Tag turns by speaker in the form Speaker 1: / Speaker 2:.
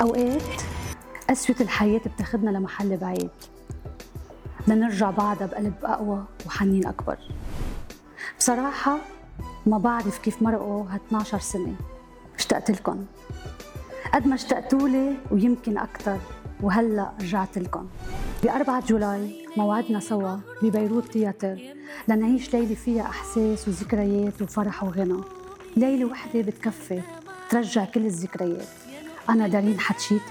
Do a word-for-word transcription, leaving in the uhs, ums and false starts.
Speaker 1: أوقات قسوة الحياة بتاخدنا لمحل بعيد، بدنا نرجع بعدها بقلب أقوى وحنين أكبر. بصراحة ما بعرف كيف مرقوا هاثناشر سنة، اشتقت لكم قد ما اشتقتولي ويمكن أكتر، وهلأ رجعت لكم. بأربعة جولاي موعدنا سوا ببيروت تياتر لنعيش ليلة فيها أحساس وذكريات وفرح وغنى. ليلة وحدة بتكفي ترجع كل الذكريات. أنا دارين حتشيت